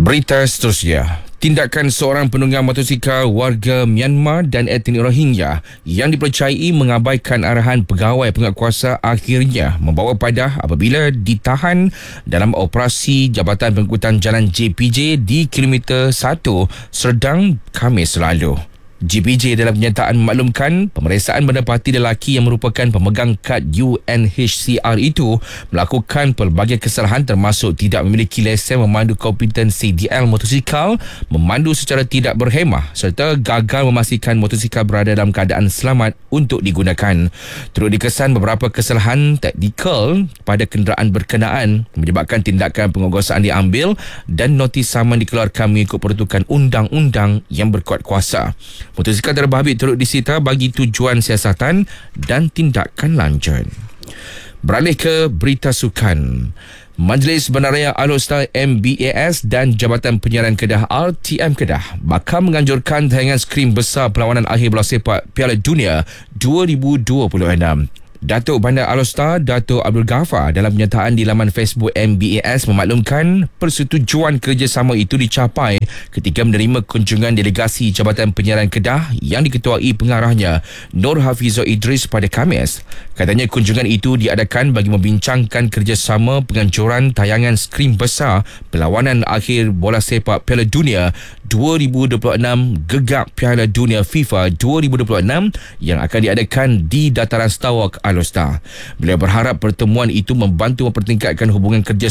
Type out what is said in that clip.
Berita seterusnya. Tindakan seorang penunggang motosikal warga Myanmar dan etnik Rohingya yang dipercayai mengabaikan arahan pegawai penguatkuasa akhirnya membawa padah apabila ditahan dalam operasi Jabatan Pengangkutan Jalan JPJ di kilometer 1 Serdang Khamis lalu. JPJ dalam kenyataan memaklumkan pemeriksaan mendapati lelaki yang merupakan pemegang kad UNHCR itu melakukan pelbagai kesalahan termasuk tidak memiliki lesen memandu kompetensi DL motosikal, memandu secara tidak berhemah serta gagal memastikan motosikal berada dalam keadaan selamat untuk digunakan. Turut dikesan beberapa kesalahan taktikal pada kenderaan berkenaan menyebabkan tindakan penguatkuasaan diambil dan notis saman dikeluarkan mengikut peruntukan undang-undang yang berkuat kuasa. Motosikal terbabit turut disita bagi tujuan siasatan dan tindakan lanjut. Beralih ke berita sukan. Majlis Bandaraya Alor-Star MBAS dan Jabatan Penyiaran Kedah RTM Kedah bakal menganjurkan tayangan skrin besar perlawanan akhir bola sepak Piala Dunia 2026. Datuk Bandar Alor-Star Datuk Abdul Ghaffar dalam pernyataan di laman Facebook MBAS memaklumkan persetujuan kerjasama itu dicapai ketika menerima kunjungan delegasi Jabatan Penyiaran Kedah yang diketuai pengarahnya Nur Hafizul Idris pada Khamis. Katanya kunjungan itu diadakan bagi membincangkan kerjasama penganjuran tayangan skrin besar perlawanan akhir bola sepak Piala Dunia 2026 Gegap Piala Dunia FIFA 2026 yang akan diadakan di dataran Star Walk Alor-Star. Beliau berharap pertemuan itu membantu mempertingkatkan hubungan kerja